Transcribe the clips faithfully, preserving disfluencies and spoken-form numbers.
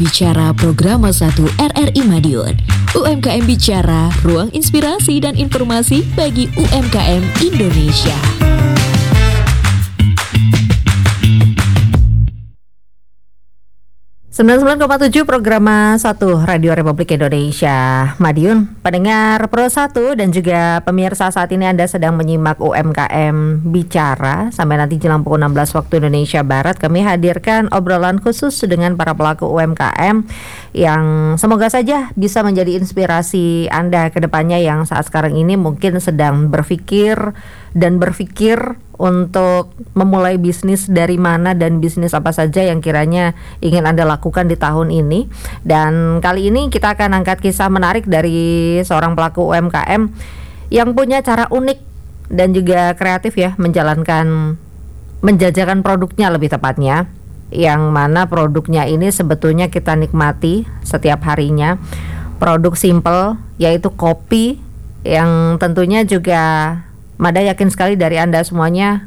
Bicara Program satu R R I Madiun. U M K M Bicara, ruang inspirasi dan informasi bagi U M K M Indonesia. sembilan puluh sembilan koma tujuh Program satu Radio Republik Indonesia Madiun, pendengar Pro satu dan juga pemirsa, saat ini Anda sedang menyimak U M K M Bicara. Sampai nanti jelang pukul enam belas waktu Indonesia Barat, kami hadirkan obrolan khusus dengan para pelaku U M K M yang semoga saja bisa menjadi inspirasi Anda ke depannya yang saat sekarang ini mungkin sedang berpikir dan berpikir untuk memulai bisnis dari mana dan bisnis apa saja yang kiranya ingin Anda lakukan di tahun ini. Dan kali ini kita akan angkat kisah menarik dari seorang pelaku U M K M yang punya cara unik dan juga kreatif ya menjalankan, menjajakan produknya lebih tepatnya, yang mana produknya ini sebetulnya kita nikmati setiap harinya. Produk simple yaitu kopi, yang tentunya juga Mada yakin sekali dari Anda semuanya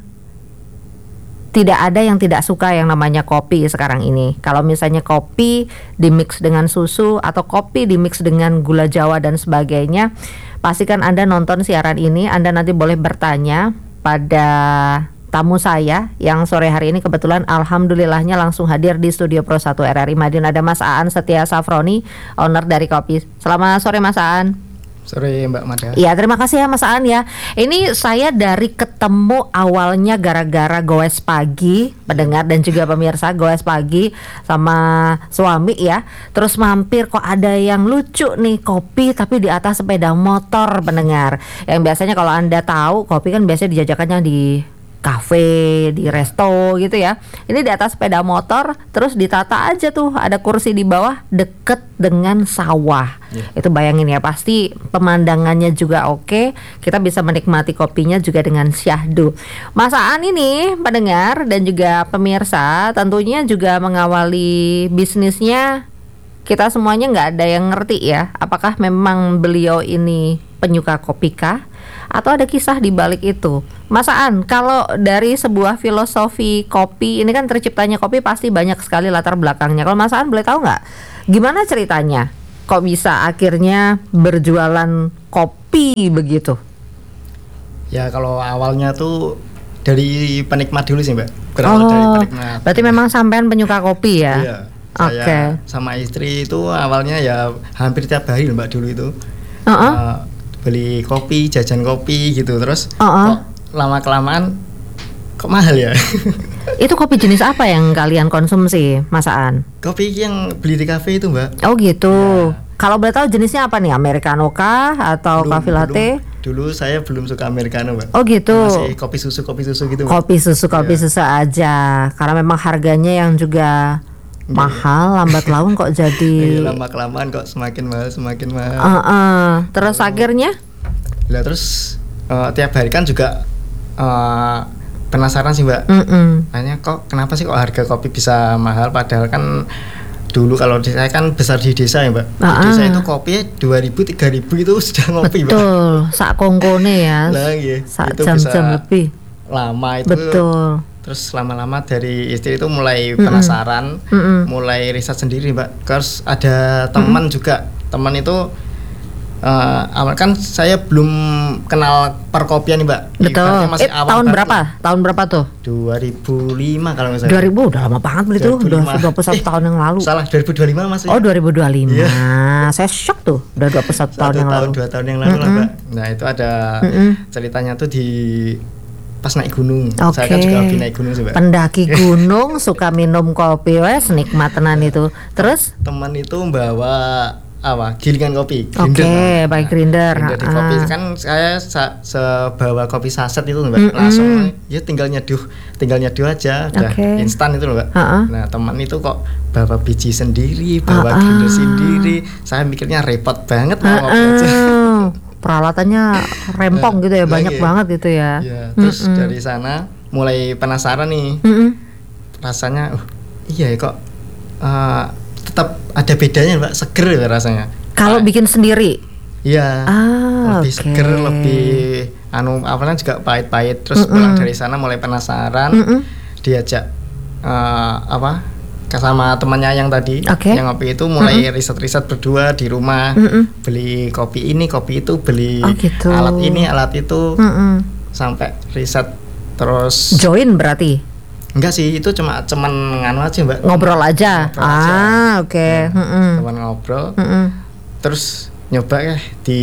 tidak ada yang tidak suka yang namanya kopi sekarang ini. Kalau misalnya kopi dimix dengan susu atau kopi dimix dengan gula jawa dan sebagainya, pastikan Anda nonton siaran ini. Anda nanti boleh bertanya pada tamu saya yang sore hari ini kebetulan alhamdulillahnya langsung hadir di studio Pro satu R R I Madiun. Ada Mas Aan Setia Safroni, owner dari kopi. Selamat sore Mas Aan. Sore Mbak Mada. Iya, terima kasih ya Mas Aan ya. Ini saya dari ketemu awalnya gara-gara goes pagi, pendengar dan juga pemirsa, goes pagi sama suami ya. Terus mampir kok ada yang lucu nih, kopi tapi di atas sepeda motor, pendengar. Yang biasanya kalau Anda tahu kopi kan biasanya dijajakannya di kafe, di resto gitu ya. Ini di atas sepeda motor, terus ditata aja tuh, ada kursi di bawah deket dengan sawah. Yeah. Itu bayangin ya, pasti pemandangannya juga oke. Kita bisa menikmati kopinya juga dengan syahdu. Mas Aan ini pendengar dan juga pemirsa tentunya juga mengawali bisnisnya. Kita semuanya nggak ada yang ngerti ya, apakah memang beliau ini penyuka kopi kah? Atau ada kisah di balik itu. Mas Aan, kalau dari sebuah filosofi kopi, ini kan terciptanya kopi pasti banyak sekali latar belakangnya. Kalau Mas Aan boleh tahu nggak, gimana ceritanya kok bisa akhirnya berjualan kopi begitu? Ya kalau awalnya tuh dari penikmat dulu sih Mbak. Oh, Berawal dari penikmat. Berarti memang sampean penyuka kopi ya? Iya. Oke. Okay. Sama istri itu awalnya ya hampir tiap hari Mbak dulu itu. Uh-uh. Uh, beli kopi, jajan kopi gitu. Terus uh-uh. kok lama-kelamaan kok mahal ya. Itu kopi jenis apa yang kalian konsumsi, Mas Aan? Kopi yang beli di kafe itu Mbak. Oh gitu ya. Kalau boleh tahu jenisnya apa nih, Americano kah atau cafe latte? Dulu saya belum suka Americano Mbak. Oh gitu. Masih kopi susu, kopi susu gitu Mbak. Kopi susu, kopi ya. Susu aja. Karena memang harganya yang juga mahal, lambat laun kok jadi lama kelamaan kok semakin mahal semakin mahal. Uh-uh. Terus oh. akhirnya? Lah terus uh, tiap hari kan juga uh, penasaran sih Mbak. Mm-mm. Tanya kok kenapa sih kok harga kopi bisa mahal, padahal kan dulu kalau di, saya kan besar di desa ya Mbak. Di uh-uh. desa itu kopi dua ribu tiga ribu itu sudah ngopi Mbak. Betul, sak kongkone ya. Lah iya. Sak jam-jam lebih. Lama itu. Betul. Terus lama-lama dari istri itu mulai penasaran, Mm-mm. mulai riset sendiri Mbak. Terus ada teman Mm-mm. juga, teman itu uh, awal kan saya belum kenal perkopian nih Mbak. Betul. Masih eh, awal tahun berapa? Lah. Tahun berapa tuh? dua ribu lima kalau nggak salah. dua ribu udah lama banget beli tuh, udah dua puluh satu eh, tahun yang lalu. Salah, dua ribu dua puluh lima Mas. Oh, dua ribu dua puluh lima. Yeah. Saya shock tuh, udah dua puluh satu tahun yang tahun, lalu. dua tahun yang lalu lah Mbak. Nah, itu ada Mm-mm. ceritanya tuh di pas naik gunung. Okay. Saya kan juga hobi naik gunung sih Mbak. Pendaki gunung suka minum kopi, wes nikmat tenan itu. Terus teman itu bawa apa? Gilingan kopi. Oke, okay, baik grinder. Grinder di ah. kopi kan saya sa- sebawa kopi saset itu Mbak. Mm-mm. Langsung ya tinggal nyeduh, tinggal nyeduh aja udah okay. instan itu loh Mbak. Uh-uh. Nah, teman itu kok bawa biji sendiri, bawa uh-uh. grinder sendiri. Saya mikirnya repot banget mau uh-uh. ngopi aja. Peralatannya rempong gitu ya, banyak lagi. banget gitu ya. Ya, terus Mm-mm. dari sana mulai penasaran nih. Mm-mm. Rasanya, uh, iya ya kok uh, tetap ada bedanya Mbak, seger ya rasanya. Kalau bikin sendiri? Iya. Ah, lebih okay. seger, lebih anu awalnya juga pahit-pahit. Terus Mm-mm. pulang dari sana mulai penasaran, Mm-mm. diajak uh, apa sama temannya yang tadi okay. yang ngopi itu mulai mm-hmm. riset-riset berdua di rumah, mm-hmm. beli kopi ini kopi itu, beli oh, gitu. alat ini alat itu, mm-hmm. sampai riset terus join berarti enggak sih, itu cuma cuman nganu aja mbak, ngobrol aja, ngobrol ah oke okay. ya, mm-hmm. teman ngobrol, mm-hmm. terus nyoba ya di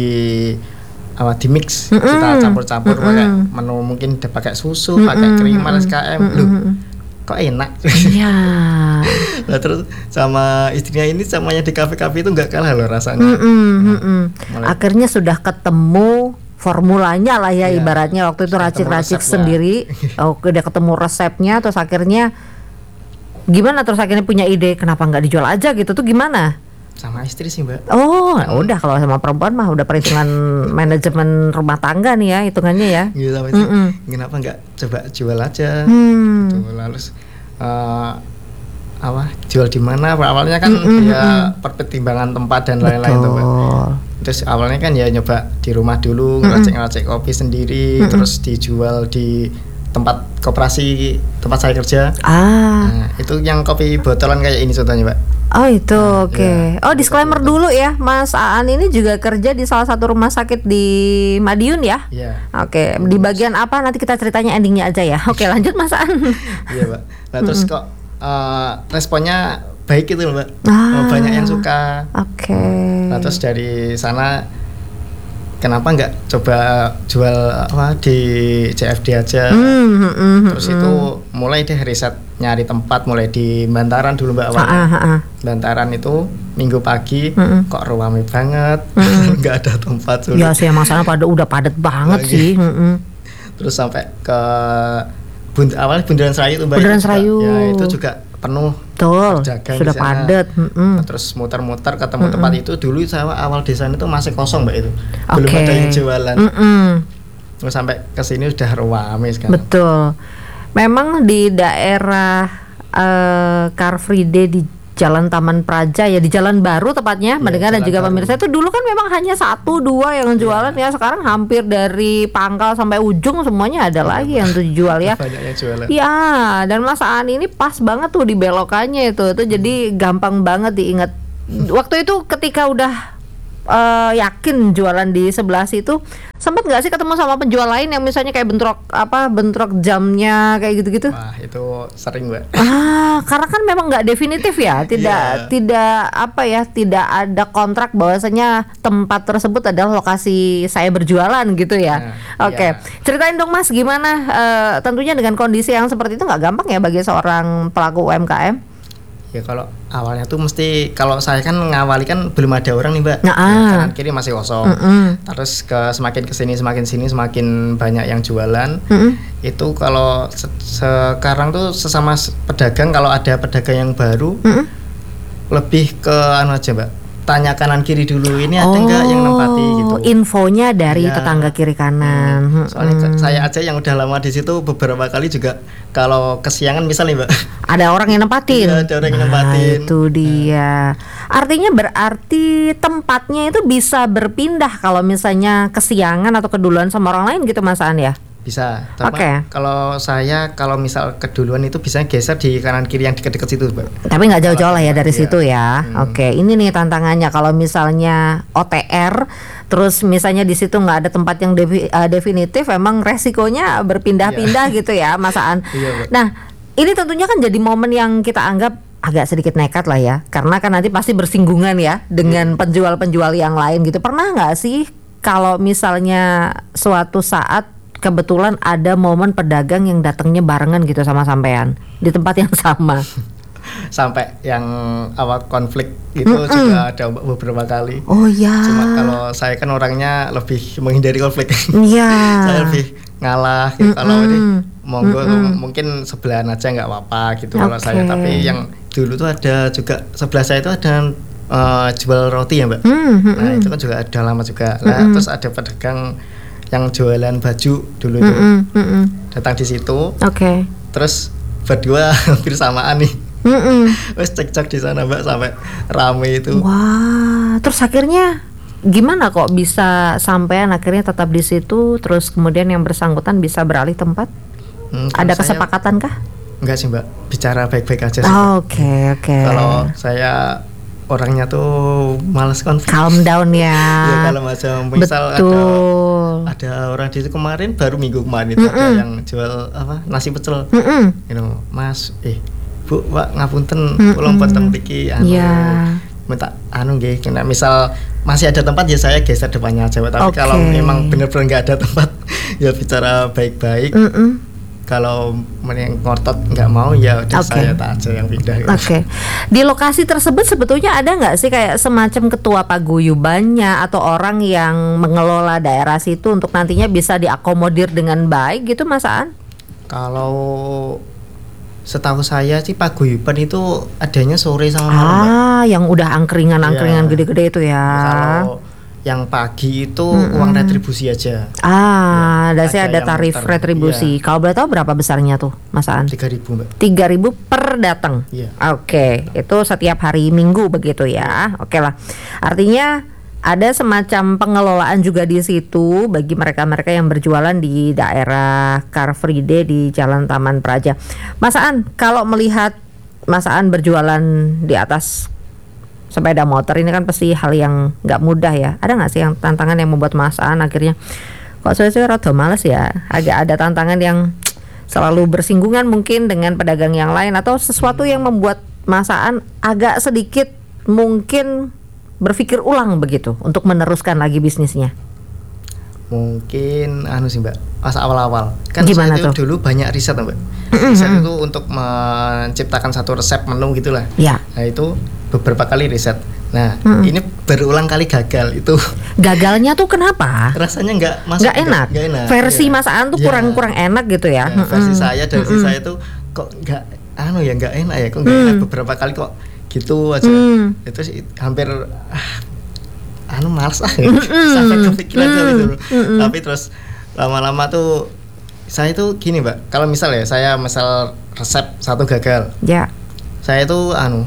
apa di mix, mm-hmm. kita campur-campur mm-hmm. pakai menu, mungkin udah pakai susu, mm-hmm. pakai krim, S K M, mm-hmm. loh kok enak. Iya. Nah terus sama istrinya ini samanya di kafe-kafe itu nggak kalah loh rasanya. Mm-mm, mm-mm. Akhirnya sudah ketemu formulanya lah ya, ya ibaratnya waktu itu racik-racik sendiri. Oh, udah ketemu resepnya, terus akhirnya gimana? Terus akhirnya punya ide kenapa nggak dijual aja gitu tuh gimana? Sama istri sih mbak. Oh, hmm. udah kalau sama perempuan mah udah perhitungan manajemen rumah tangga nih ya hitungannya ya. Gitu sama istri. Kenapa nggak coba jual aja? Hmm. Gitu. Lalu uh, apa? Jual di mana? Awalnya kan mm-hmm. ya pertimbangan tempat dan lain-lain tuh mbak. Terus awalnya kan ya nyoba di rumah dulu, ngeracik-ngeracik kopi sendiri, mm-hmm. terus dijual di tempat koperasi tempat saya kerja. Ah. Nah, itu yang kopi botolan kayak ini contohnya mbak. Oh itu nah, oke. Okay. Ya, oh disclaimer dulu ya, Mas Aan ini juga kerja di salah satu rumah sakit di Madiun ya. Iya. Oke. Okay. Di bagian apa nanti kita ceritanya endingnya aja ya. Oke okay, lanjut Mas Aan. Iya mbak. Nah terus kok uh, responnya baik gitu loh mbak. Ah, banyak yang suka. Oke. Okay. Nah terus dari sana kenapa nggak coba jual apa di C F D aja. Mm, mm, mm, terus mm. itu mulai deh riset, nyari tempat mulai di Bantaran dulu mbak awalnya. Ah, ah, ah. Bantaran itu minggu pagi mm, kok ramai banget, nggak mm. ada tempat. Sulit. Ya sih masalah pada udah padat banget Lagi. sih. Mm, mm. Terus sampai ke Bund- awalnya Bundaran Serayu tuh mbak. Bundaran Serayu. Ya itu juga penuh. Betul, sudah padat. Mm-mm. Terus muter-muter ketemu Mm-mm. tempat itu. Dulu saya awal desa itu masih kosong mbak itu, okay. belum ada yang jualan. Mm-mm. Terus sampai kesini sudah ramai sekarang. Betul, memang di daerah uh, Car Free Day di Jalan Taman Praja ya, di Jalan Baru tepatnya, ya, mendengar dan juga pemirsa itu dulu kan memang hanya satu dua yang jualan ya, ya sekarang hampir dari pangkal sampai ujung semuanya ada ya, lagi yang tuh dijual ya. Banyak yang jualan. Ya, dan Mas Aan ini pas banget tuh di belokannya itu, itu jadi gampang banget diingat. Waktu itu ketika udah uh, yakin jualan di sebelah situ, sempat nggak sih ketemu sama penjual lain yang misalnya kayak bentrok apa bentrok jamnya kayak gitu-gitu? Wah itu sering mbak. Ah karena kan memang nggak definitif ya, tidak yeah. tidak apa ya tidak ada kontrak bahwasanya tempat tersebut adalah lokasi saya berjualan gitu ya. Nah, Oke okay. yeah. Ceritain dong Mas gimana? Uh, tentunya dengan kondisi yang seperti itu nggak gampang ya bagi seorang pelaku U M K M. Ya kalau awalnya tuh mesti, kalau saya kan ngawali kan belum ada orang nih mbak, nah, ya, kanan kiri masih kosong. Mm-mm. Terus ke semakin kesini semakin sini semakin banyak yang jualan. Mm-mm. Itu kalau se- sekarang tuh sesama pedagang, kalau ada pedagang yang baru, Mm-mm. lebih ke anu aja mbak, tanya kanan kiri dulu, ini ada nggak oh, yang nempati gitu. Infonya dari ya. tetangga kiri kanan. Hmm. Soalnya hmm. saya aja yang udah lama di situ beberapa kali juga kalau kesiangan misalnya mbak, ada orang yang nempatin. Ya, ada orang yang nah, nempatin. Itu dia. Artinya berarti tempatnya itu bisa berpindah kalau misalnya kesiangan atau keduluan sama orang lain gitu Mas Aan ya? Bisa. Oke. Okay. Kalau saya kalau misal keduluan itu bisa geser di kanan kiri yang dekat-dekat situ, Mbak. Tapi nggak jauh-jauh lah ya dari iya. situ ya. Hmm. Oke, okay. Ini nih tantangannya kalau misalnya O T R, terus misalnya di situ nggak ada tempat yang defi, uh, definitif, emang resikonya berpindah-pindah iya. gitu ya, Mas Aan. Iya, nah, ini tentunya kan jadi momen yang kita anggap agak sedikit nekat lah ya, karena kan nanti pasti bersinggungan ya dengan penjual-penjual yang lain gitu. Pernah nggak sih kalau misalnya suatu saat kebetulan ada momen pedagang yang datangnya barengan gitu sama sampean di tempat yang sama? Sampai yang awal konflik itu Mm-mm. juga ada beberapa kali. Oh ya. Cuma kalau saya kan orangnya lebih menghindari konflik. Iya. Saya lebih ngalah gitu. Kalau ini monggo Mm-mm. mungkin sebelahan aja nggak apa-apa gitu. Okay. Kalau saya, tapi yang dulu tuh ada juga sebelah saya itu ada uh, jual roti ya mbak. Mm-hmm. Nah itu kan juga ada lama juga. Nah, mm-hmm. terus ada pedagang yang jualan baju dulu itu mm-mm, mm-mm. datang di situ. Oke. Okay. Terus berdua hampir samaan nih. Wes cekcok di sana mbak sampai rame itu. Wah, terus akhirnya gimana kok bisa sampean akhirnya tetap di situ, terus kemudian yang bersangkutan bisa beralih tempat? Hmm, Ada kesepakatan kah? Enggak sih Mbak, bicara baik-baik aja sih. Oke, oke. Okay, okay. Kalau saya orangnya tuh males konflik. Calm down ya. Ya kalau macam misal Betul. ada ada orang di situ kemarin baru minggu kemarin itu ada yang jual apa nasi pecel. Mm-mm. You know, Mas, eh Bu, Pak ngapunten kula mboten mriki anu. Yeah. Minta anu nggih, kena misal masih ada tempat ya saya geser depannya aja. Tapi Okay. kalau memang benar-benar nggak ada tempat ya bicara baik-baik. Mm-mm. Kalau yang ngotot nggak mau ya udah Okay. saya tak aja yang pindah. Oke, okay. Di lokasi tersebut sebetulnya ada nggak sih kayak semacam ketua paguyubannya atau orang yang mengelola daerah situ untuk nantinya bisa diakomodir dengan baik gitu, Mas Aan? Kalau setahu saya sih paguyuban itu adanya sore sama malam. Mbak. Ah, yang udah angkringan-angkringan Iya. gede-gede itu ya. Kalau yang pagi itu mm-hmm. uang retribusi aja. Ah, Ya, dan saya ada yang tarif muter. retribusi. Iya. Kalau boleh tahu berapa besarnya tuh, Mas Aan? tiga ribu Mbak. tiga ribu per datang. Iya. Oke, itu setiap hari Minggu begitu ya. Oke lah. Artinya ada semacam pengelolaan juga di situ bagi mereka-mereka yang berjualan di daerah Car Free Day di Jalan Taman Praja. Mas Aan, kalau melihat Mas Aan berjualan di atas sepeda motor ini kan pasti hal yang nggak mudah ya. Ada nggak sih yang tantangan yang membuat Mas Aan akhirnya kok saya rada males ya? Agak ada tantangan yang selalu bersinggungan mungkin dengan pedagang yang lain atau sesuatu yang membuat Mas Aan agak sedikit mungkin berpikir ulang begitu untuk meneruskan lagi bisnisnya. Mungkin anu sih Mbak, pas awal-awal kan Gimana saya tuh? dulu banyak riset Mbak. Riset itu untuk menciptakan satu resep menu gitulah. Ya. Nah itu beberapa kali riset. Nah Mm-mm. ini berulang kali gagal itu. Gagalnya tuh kenapa? Rasanya nggak masuk. Nggak enak. Nggak enak. Versi Iya. Mas Aan tuh Iya. kurang-kurang enak gitu ya. Ya, versi Mm-mm. saya dari Mm-mm. saya tuh kok nggak anu ya nggak enak ya kok nggak Mm. enak beberapa kali kok gitu aja. Mm. Itu sih hampir ah, anu males ah sampai kepikiran Mm. gitu. Mm-mm. Tapi terus lama-lama tuh saya tuh gini Mbak, kalau misal ya saya misal resep satu gagal, Ya. saya tuh anu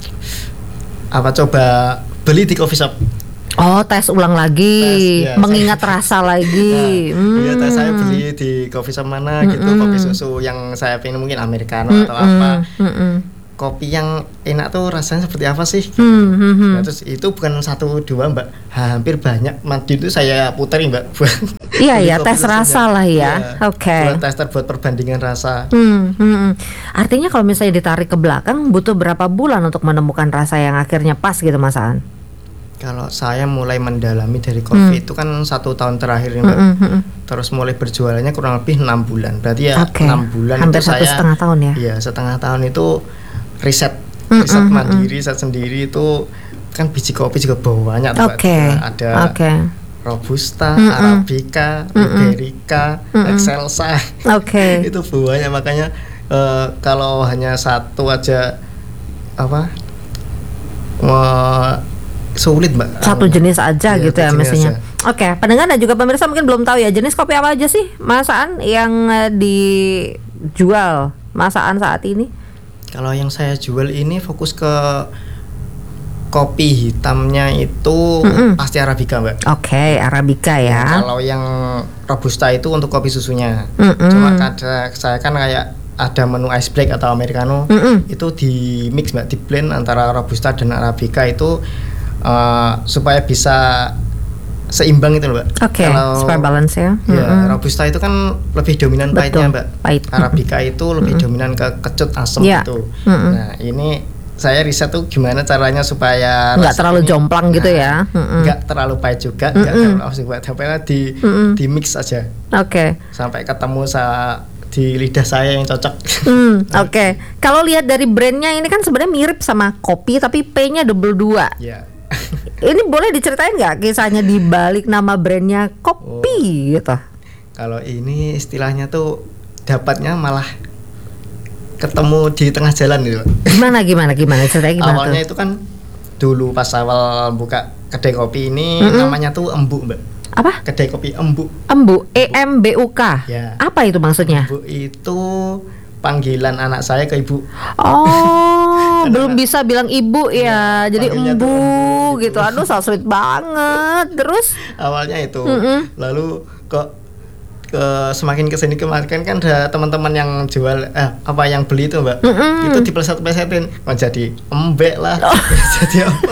apa coba beli di coffee shop. Oh, tes ulang lagi, Tes, ya, mengingat saya- rasa lagi. Nah, iya, tes saya Hmm. beli di coffee shop mana gitu, Mm-mm. kopi susu yang saya pengen mungkin americano Mm-mm. atau apa. Mm-mm. Kopi yang enak tuh rasanya seperti apa sih? Gitu. Hmm, hmm, hmm. Nah, terus itu bukan satu dua Mbak, hampir banyak. Mandi itu saya puterin Mbak. Iya Beli ya, kopi tes susunya. rasa lah ya. Iya, Oke. buat tester buat perbandingan rasa. Hmm, hmm, hmm. Artinya kalau misalnya ditarik ke belakang butuh berapa bulan untuk menemukan rasa yang akhirnya pas gitu Mas Aan? Kalau saya mulai mendalami dari kopi Hmm. itu kan satu tahun terakhir ini Mbak. Hmm, hmm, hmm. Terus mulai berjualannya kurang lebih enam bulan. Berarti ya Oke. enam bulan Hampir itu satu saya setengah tahun ya? Iya, setengah tahun itu riset. Hmm, Riset hmm, hmm, mandiri, riset sendiri itu kan biji kopi juga banyak tuh, Mbak. Oke. Ada Oke. Robusta, Mm-mm. Arabica, Mm-mm. Liberica, Mm-mm. Excelsa. Oke. Itu banyak makanya eh, kalau hanya satu aja apa wah, sulit Mbak. Satu Anu. jenis aja Iya, gitu ya jenis mestinya. aja. Oke, pendengar dan juga pemirsa mungkin belum tahu ya jenis kopi apa aja sih Mas Aan yang eh, dijual Mas Aan saat ini? Kalau yang saya jual ini fokus ke kopi hitamnya itu Mm-mm. pasti Arabica Mbak. Oke, Arabica ya. Kalau yang Robusta itu untuk kopi susunya. Mm-mm. Cuma kadang saya kan kayak ada menu ice black atau americano Mm-mm. itu di mix Mbak, di blend antara Robusta dan Arabica itu uh, supaya bisa seimbang itu loh, Mbak. Oke, supaya balance ya. Ya, Mm-mm. Robusta itu kan lebih dominan Betul, pahitnya Mbak. pahit. Arabica itu lebih dominan ke kecut asam Ya. gitu. Mm-mm. Nah, ini saya riset tuh gimana caranya supaya Nggak rasa terlalu ini- jomplang gitu ya. Nah, Mm-mm. nggak terlalu pahit juga, nggak Mm-mm. terlalu asin juga. Sampai di Mm-mm. di mix aja Oke. sampai ketemu sa di lidah saya yang cocok. Hmm, oke. Kalau lihat dari brandnya ini kan sebenarnya mirip sama kopi tapi P-nya double dua. Ya. Ini boleh diceritain nggak kisahnya di balik nama brandnya kopi gitu? Kalau ini istilahnya tuh dapatnya malah ketemu di tengah jalan gitu. Gimana gimana gimana ceritanya gimana Awalnya tuh? itu kan dulu pas awal buka kedai kopi ini Mm-mm. namanya tuh Embu Mbak. Apa? Kedai kopi Embu. Embu, E M B U K. Ya. Apa itu maksudnya? Embu itu panggilan anak saya ke ibu. Oh, belum bisa bilang ibu ya, Ya, jadi panggilnya tuh embu embu gitu. gitu. Aduh, so sweet banget. Terus, Awalnya itu. Mm-mm. Lalu kok ke semakin kesini kemarin kan ada teman-teman yang jual eh, apa yang beli itu mbak, Mm-mm. itu dipleset-plesetin oh, jadi embek lah, Oh. jadi apa?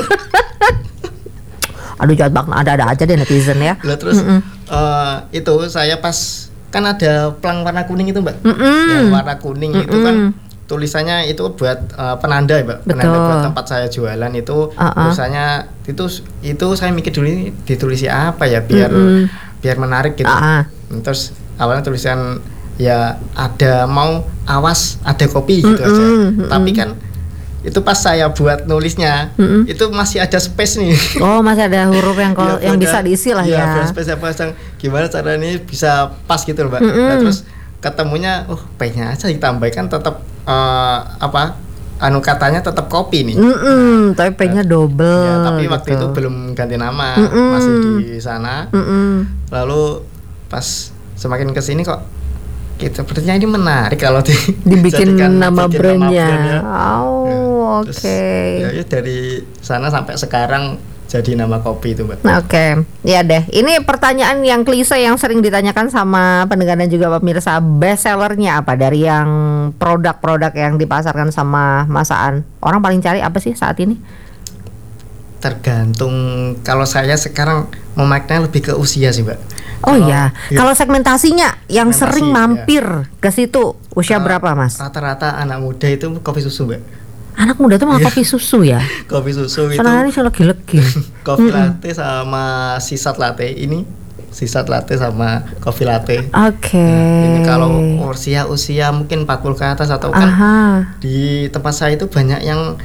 Aduh jahat banget, ada-ada aja deh netizen ya. Lah terus uh, itu saya pas kan ada pelang warna kuning itu mbak, Mm-mm. yang warna kuning Mm-mm. itu kan tulisannya itu buat uh, penanda ya mbak, penanda Betul. buat tempat saya jualan itu Uh-uh. tulisannya itu itu saya mikir dulu ini ditulisi apa ya biar Mm-mm. biar menarik gitu. Uh-uh. Terus awalnya tulisan ya ada mau awas ada kopi gitu Mm-mm. aja, Mm-mm. tapi kan itu pas saya buat nulisnya Mm-mm. itu masih ada space nih. Oh masih ada huruf yang kol- Ya, yang pada- bisa diisi lah ya. Iya, space apa yang gimana cara ini bisa pas gitu loh, Mbak. Mm-mm. Nah, terus ketemunya oh P-nya aja ditambahkan tetap eh, apa anu katanya tetap kopi nih. Mm-mm, tapi P-nya double. Ya, tapi waktu gitu. itu belum ganti nama, Mm-mm. masih di sana. Mm-mm. Lalu pas semakin kesini kok kita sepertinya ini menarik kalau di, Dibikin jadikan- nama bikin brandnya. brand ya. Oh, Ya, terus, oke. Ya, ya dari sana sampai sekarang jadi nama kopi itu, Mbak. Oke, ya deh. Ini pertanyaan yang klise yang sering ditanyakan sama pendengar dan juga pemirsa. Best sellernya apa dari yang produk-produk yang dipasarkan sama Mas Aan? Orang paling cari apa sih saat ini? Tergantung, kalau saya sekarang memaknai lebih ke usia sih, Mbak. Oh Kalau- ya, iya. kalau segmentasinya yang Segmentasi, sering mampir ke situ usia Kalau berapa, Mas? Rata-rata anak muda itu kopi susu, Mbak. Anak muda tuh malah Iya. kopi susu ya. Kopi susu itu Senangannya sih legi-legi. kopi latte sama sisat latte. Ini sisat latte sama kopi latte. Oke. Nah, ini kalau usia usia mungkin empat puluh ke atas atau kan Aha. di tempat saya itu banyak yang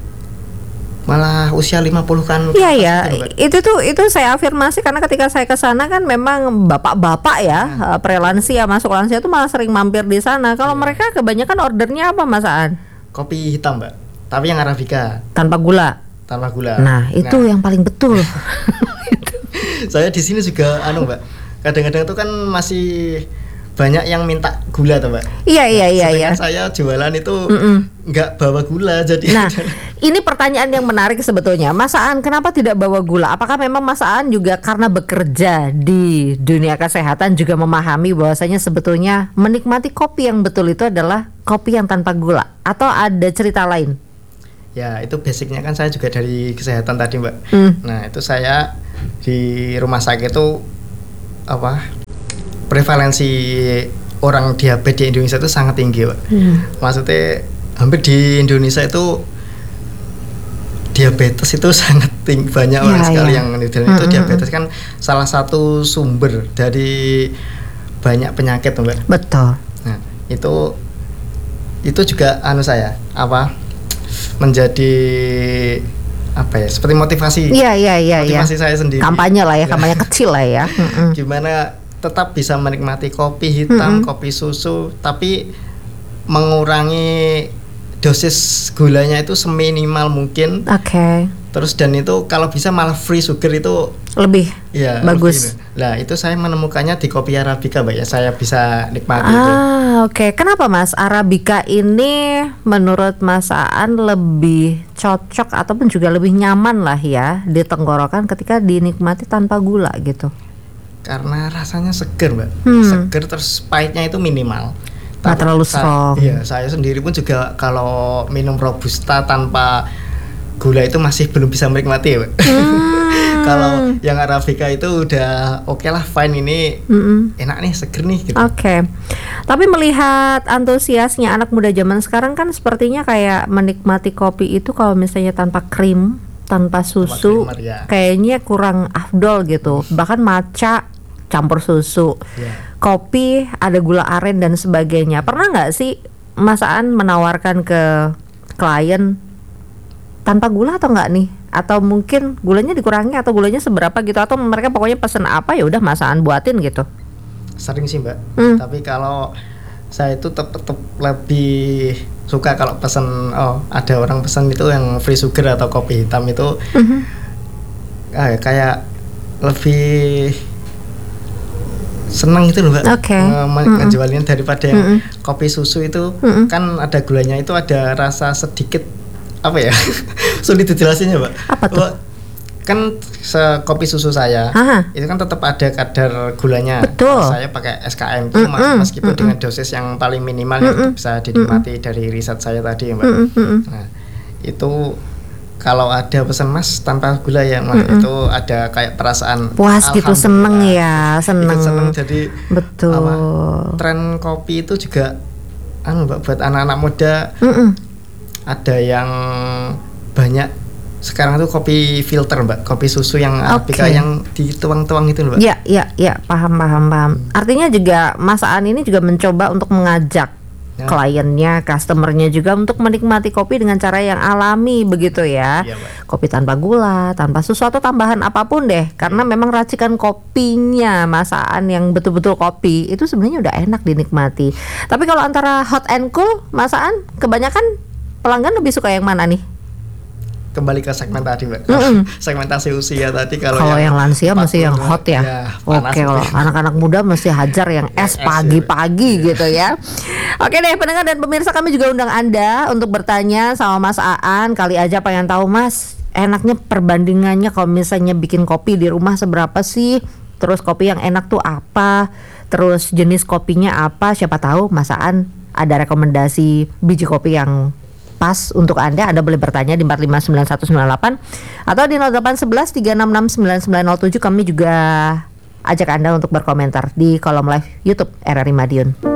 malah usia lima puluh kan. Iya ya, itu tuh itu saya afirmasi karena ketika saya ke sana kan memang bapak-bapak ya, eh, prelansia masuk lansia tuh malah sering mampir di sana. Kalau mereka kebanyakan ordernya apa, Mas Aan? Kopi hitam, Mbak. Tapi yang arabica Tanpa gula. tanpa gula. Nah, itu yang paling betul. Saya di sini juga anu, Mbak. Kadang-kadang itu kan masih banyak yang minta gula tuh, Mbak. Iya iya iya iya. Sedangkan saya jualan itu Mm-mm. nggak bawa gula jadi. Nah, ini pertanyaan yang menarik sebetulnya. Mas Aan kenapa tidak bawa gula? Apakah memang Mas Aan juga karena bekerja di dunia kesehatan juga memahami bahwasanya sebetulnya menikmati kopi yang betul itu adalah kopi yang tanpa gula atau ada cerita lain? Ya, itu basicnya kan saya juga dari kesehatan tadi, Mbak. Hmm. Nah, itu saya di rumah sakit itu apa? Prevalensi orang diabetes di Indonesia itu sangat tinggi, Pak. Hmm. Maksudnya hampir di Indonesia itu diabetes itu sangat tinggi, banyak Ya, orang sekali ya. yang dan itu Mm-mm. diabetes kan salah satu sumber dari banyak penyakit, Mbak. Betul. Nah, itu itu juga anu saya apa menjadi apa ya seperti motivasi Iya iya iya iya. motivasi saya sendiri. Kampanye lah ya, kampanye kecil lah ya. Mm-mm. Gimana tetap bisa menikmati kopi hitam, Mm-mm. kopi susu, tapi mengurangi dosis gulanya itu seminimal mungkin. Oke. Terus dan itu kalau bisa malah free sugar itu Lebih ya bagus. lebih. Nah, itu saya menemukannya di kopi arabica, Mbak ya. Saya bisa nikmati itu. Ah, oke. Kenapa Mas arabica ini menurut Mas Aan lebih cocok ataupun juga lebih nyaman lah ya di tenggorokan ketika dinikmati tanpa gula gitu? Karena rasanya seger, Mbak. Hmm. Seger terus pahitnya itu minimal. Nggak Tapi terlalu sa- strong. Iya, saya sendiri pun juga kalau minum robusta tanpa gula itu masih belum bisa menikmati ya, Mbak. Hmm. Kalau yang arabica itu udah oke lah, fine, ini Mm-mm. enak nih, seger nih gitu. Oke, tapi melihat antusiasnya anak muda zaman sekarang kan sepertinya kayak menikmati kopi itu kalau misalnya tanpa krim, tanpa susu, creamer, ya. kayaknya kurang afdol gitu. Bahkan matcha campur susu, Ya. kopi ada gula aren dan sebagainya. Pernah nggak sih Mas Aan menawarkan ke klien tanpa gula atau enggak nih? Atau mungkin gulanya dikurangi atau gulanya seberapa gitu, atau mereka pokoknya pesen apa ya udah Mas Aan buatin gitu? Sering sih, Mbak. Hmm. Tapi kalau saya itu tetap tetap lebih suka kalau pesen, oh ada orang pesen itu yang free sugar atau kopi hitam itu Mhm. ah, kayak lebih seneng gitu loh, Mbak. Oke. Nge- Mm-mm. ngejualinnya daripada yang Mm-mm. kopi susu itu Mm-mm. kan ada gulanya itu ada rasa sedikit apa ya sulit dijelasinnya, Mbak. Apa tuh? Wah, kan se kopi susu saya Aha. itu kan tetap ada kadar gulanya. Betul. Saya pakai S K M itu Mm-mm. meskipun Mm-mm. dengan dosis yang paling minimal yang Mm-mm. bisa dinikmati dari riset saya tadi, Mbak. Mm-mm. Nah, itu kalau ada pesan Mas tanpa gula ya, Mas, Mm-mm. itu ada kayak perasaan puas gitu, seneng ya, seneng. Ikut seneng. Jadi Betul. apa, tren kopi itu juga anu Mbak, buat anak-anak muda. Mm-mm. Ada yang banyak sekarang tuh kopi filter Mbak, kopi susu yang Arabica Oke. yang dituang-tuang itu Mbak. Ya, ya, ya, paham, paham, paham. Artinya juga Mas Aan ini juga mencoba untuk mengajak Ya. kliennya, customernya juga untuk menikmati kopi dengan cara yang alami begitu ya. Iya, Mbak. Kopi tanpa gula, tanpa susu atau tambahan apapun deh. Karena memang racikan kopinya Mas Aan yang betul-betul kopi itu sebenarnya udah enak dinikmati. Tapi kalau antara hot and cool, Mas Aan kebanyakan pelanggan lebih suka yang mana nih? Kembali ke segmen tadi Mbak. Mm-mm. Segmentasi usia tadi kalau, Kalau yang lansia mesti yang empat puluh, hot ya. ya panas Oke, kalau gitu. anak-anak muda mesti hajar yang es es, pagi-pagi gitu ya. Oke deh pendengar dan pemirsa, kami juga undang Anda untuk bertanya sama Mas Aan. Kali aja pengen tahu Mas, enaknya perbandingannya kalau misalnya bikin kopi di rumah seberapa sih? Terus kopi yang enak tuh apa? Terus jenis kopinya apa? Siapa tahu Mas Aan ada rekomendasi biji kopi yang pas untuk Anda. Anda boleh bertanya di empat lima sembilan satu sembilan delapan atau di nol delapan satu satu tiga enam enam sembilan sembilan nol tujuh. Kami juga ajak Anda untuk berkomentar di kolom live YouTube R R I Madiun.